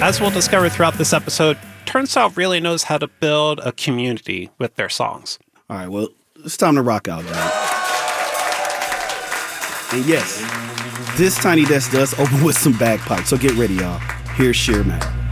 as we'll discover throughout this episode, Turnstile really knows how to build a community with their songs. All right, well, it's time to rock out, dog. And yes, this Tiny Desk does open with some bagpipes, so get ready, y'all. Here's Sheer Mac.